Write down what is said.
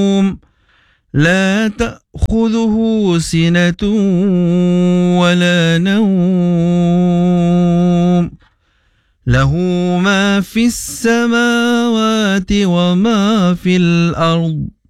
لا تأخذه سنة ولا نوم له ما في السماوات وما في الأرض